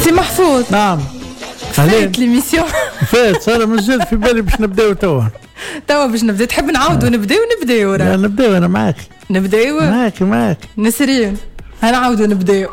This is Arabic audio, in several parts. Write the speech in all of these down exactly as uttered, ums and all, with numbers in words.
سي محفوظ. نعم. فات ليميسيون. فات صار مازال في بالي باش نبداو توا. توا باش نبدا. تحب نعاودوا نبداو نبداو لا نبداو انا معاك. نبداو معاك معاك. نسرين هنعاودوا نبداو.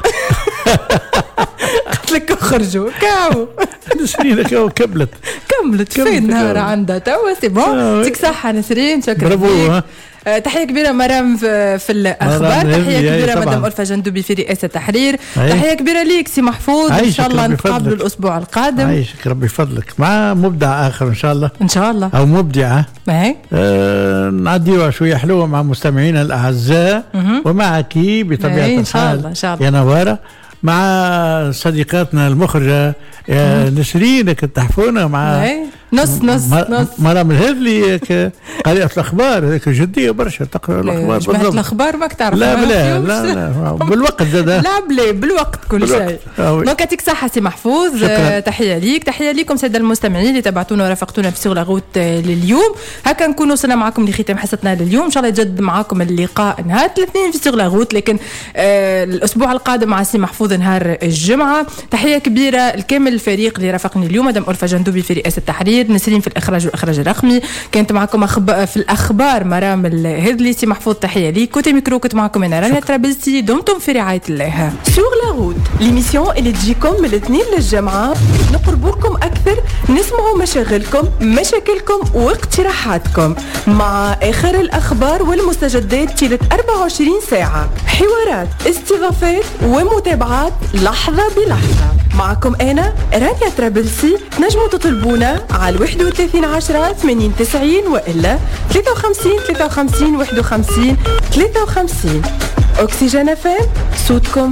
قلت لك خرجوا كاو. نسرين كاو كملت. كملت فين النهار عندها توا سي بون. يعطيك صحة نسرين. شكرا لك. تحية كبيرة مرام في, في الأخبار. تحية كبيرة مدام ألفة جندوبي في رئاسة التحرير. تحية كبيرة ليك سي محفوظ. إن شاء الله نتقابلوا الأسبوع القادم. عايشك ربي فضلك مع مبدع آخر إن شاء الله. إن شاء الله. أو مبدعة. آه نعديوها شوية حلوة مع مستمعينا الأعزاء ومعك بطبيعة الحال. إن شاء الله إن شاء الله. يا نوارة مع صديقاتنا المخرجة نسرين كتحفونا مع نص نص نص مرام الهذلي قارئة الأخبار جدية برشا تقرأ الأخبار بالضبط. الأخبار ما كتعرف. لا لا لا لا بالوقت زاد. لا بلا بالوقت كل شيء. دونك يعطيك صحة سي محفوظ. تحية ليك. تحية ليكم سادة المستمعين اللي تابعتونا ورافقتونا في سوغ لاغوت لليوم. هكا نكونوا وصلنا معكم لختام حصتنا لليوم. إن شاء الله يجد معكم اللقاء نهار الاثنين في سوغ لاغوت لكن آه الأسبوع القادم مع سي محفوظ نهار الجمعة. تحية كبيرة الكامل الفريق اللي رافقني اليوم مدام ألفة جندوبي في رئاسة التحرير. نسرين في الإخراج والإخراج الرقمي. كانت معكم أخب... في الأخبار مرام الهذلي. سي محفوظ تحية لي. كوتي ميكرو كنت معكم أنا رانيا ترابلسي. دمتم في رعاية الله. سوغ لاغوت ليميسيون اللي تجيكم من الاثنين للجمعة نقربوكم أكثر نسمعوا مشاغلكم مشاكلكم واقتراحاتكم مع آخر الأخبار والمستجدات طيلة أربعة وعشرين ساعة. حوارات استضافات ومتابعات لحظة بلحظة. معكم أنا رانيا ترابلسي. تنجموا تطلبونا على واحد وثلاثين عشرة ثمانين تسعين وإلا ثلاثة وخمسين ثلاثة وخمسين واحد وخمسين ثلاثة وخمسين. أكسجين أف إم صوتكم